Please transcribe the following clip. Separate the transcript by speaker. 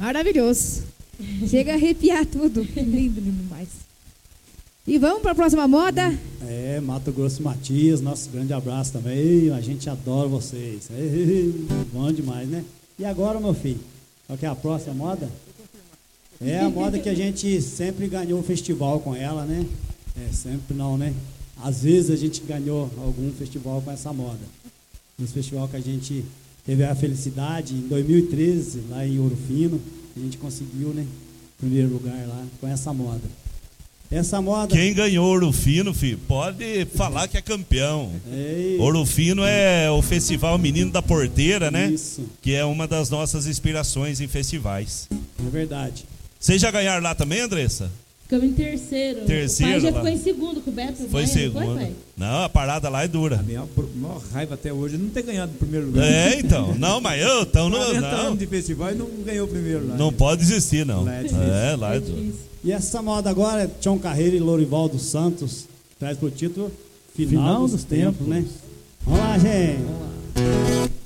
Speaker 1: Maravilhoso. Chega a arrepiar tudo. Lindo demais. E vamos para a próxima moda?
Speaker 2: Mato Grosso Matias, nosso grande abraço também. A gente adora vocês. Bom demais, né? E agora, meu filho, qual que é a próxima moda? É a moda que a gente sempre ganhou o festival com ela, né? Sempre não, né? Às vezes a gente ganhou algum festival com essa moda. Esse festival que a gente teve a felicidade, em 2013, lá em Ouro Fino, a gente conseguiu, né? Primeiro lugar lá com essa moda. Essa moda...
Speaker 3: Quem ganhou Ouro Fino, filho, pode falar que é campeão.
Speaker 2: Ei.
Speaker 3: Ouro Fino é o Festival Menino da Porteira, né?
Speaker 2: Isso.
Speaker 3: Que é uma das nossas inspirações em festivais.
Speaker 2: É verdade.
Speaker 3: Vocês já ganharam lá também, Andressa?
Speaker 4: Ficamos em terceiro.
Speaker 3: Terceiro,
Speaker 4: o pai já
Speaker 3: lá.
Speaker 4: ficou em segundo com o Beto.
Speaker 3: Foi segundo. Não, a parada lá é dura.
Speaker 5: A minha maior raiva até hoje é não ter ganhado o primeiro lugar.
Speaker 3: Então. Não, mas eu... Então,
Speaker 5: 40
Speaker 3: não,
Speaker 5: anos de festival e não ganhou o primeiro lá.
Speaker 3: não pode desistir, não.
Speaker 5: Lá é difícil.
Speaker 3: Lá é duro.
Speaker 2: E essa moda agora é Tião Carreira e Lorival dos Santos, traz pro título Final dos Tempos, né? Vamos lá, gente.